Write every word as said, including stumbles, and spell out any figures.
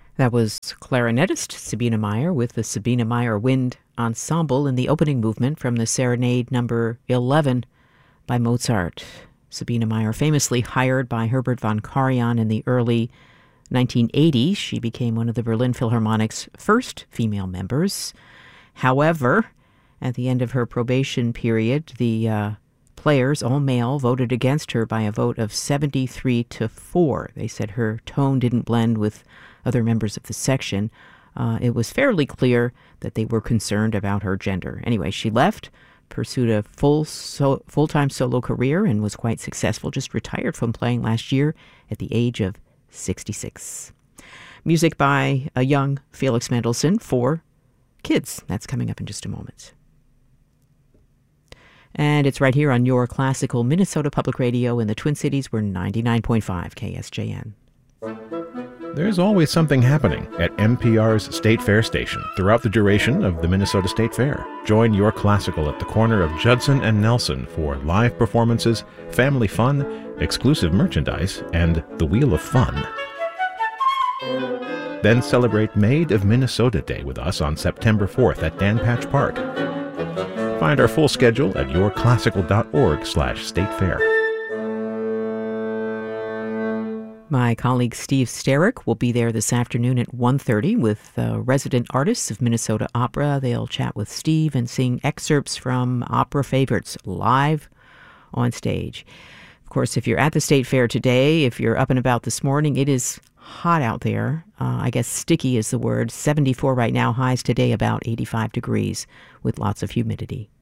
That was clarinetist Sabina Meyer with the Sabina Meyer Wind Ensemble in the opening movement from the Serenade number eleven by Mozart. Sabina Meyer, famously hired by Herbert von Karajan in the early nineteen eighties, she became one of the Berlin Philharmonic's first female members. However, at the end of her probation period, the uh, players, all male, voted against her by a vote of seventy-three to four. They said her tone didn't blend with other members of the section. Uh, it was fairly clear that they were concerned about her gender. Anyway, she left, pursued a full so, full-time solo career, and was quite successful. Just retired from playing last year at the age of sixty-six. Music by a young Felix Mendelssohn for kids. That's coming up in just a moment. And it's right here on your classical Minnesota Public Radio in the Twin Cities. We're ninety-nine point five K S J N. There's always something happening at N P R's State Fair station throughout the duration of the Minnesota State Fair. Join Your Classical at the corner of Judson and Nelson for live performances, family fun, exclusive merchandise, and the Wheel of Fun. Then celebrate Maid of Minnesota Day with us on September fourth at Dan Patch Park. Find our full schedule at yourclassical.org slash state fair. My colleague Steve Sterick will be there this afternoon at one thirty with uh, resident artists of Minnesota Opera. They'll chat with Steve and sing excerpts from opera favorites live on stage. Of course, if you're at the State Fair today, if you're up and about this morning, it is hot out there. Uh, I guess sticky is the word. seventy-four right now, highs today about eighty-five degrees with lots of humidity.